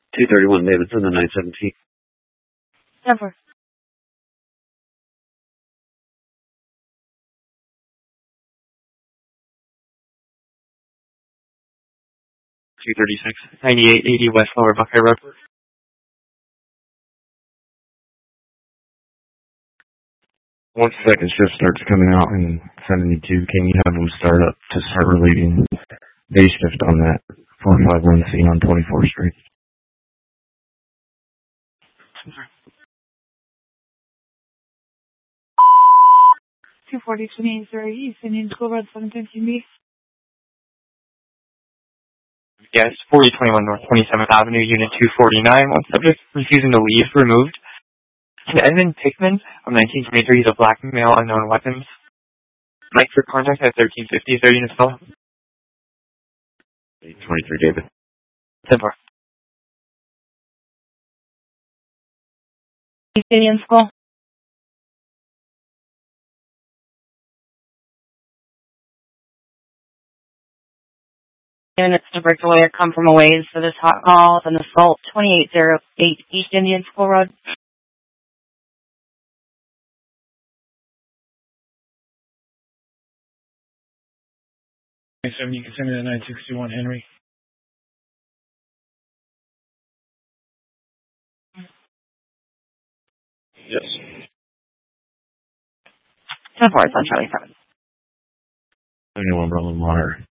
231 Davidson, the 917. 10-4. 236, 9880 West Lower Buckeye Road. 1 second shift starts coming out in 72, can you have them start up to start relieving day shift on that 451C on 24th Street? 240, 2830 East Indian School Road, 713B. Yes, 4021 North 27th Avenue, Unit 249. One subject refusing to leave removed. And Edmund Pickman of 1923, he's a black male, unknown weapons. Mike for contact at 1350. Is there unit still? 823 David. 10-4. East Indian School. Units to break away or come from a ways for this hot call with an assault 2808 East Indian School Road. You can send me the 961 Henry. Yes. 10-4, it's on Charlie 7. 71 Bravo Monitor.